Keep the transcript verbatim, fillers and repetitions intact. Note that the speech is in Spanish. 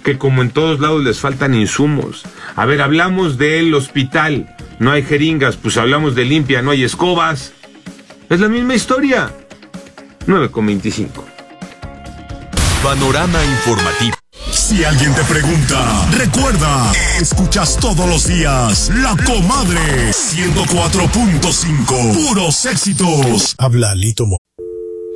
que como en todos lados les faltan insumos. A ver, hablamos del hospital, no hay jeringas, pues hablamos de limpia, no hay escobas. Es la misma historia. nueve con veinticinco. Panorama informativo. Si alguien te pregunta, recuerda, escuchas todos los días La Comadre ciento cuatro punto cinco. Puros éxitos. Habla Lito Mo.